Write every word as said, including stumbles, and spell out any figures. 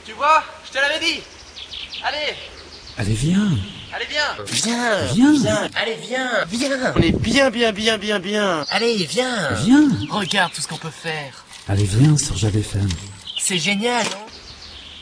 Tu vois, je te l'avais dit. Allez. Allez, viens. Allez, viens. Viens. Viens. Viens. Allez, viens. Viens. On est bien, bien, bien, bien, bien. Allez, viens. Viens. Regarde tout ce qu'on peut faire. Allez, viens sur Jade F M. C'est génial, non?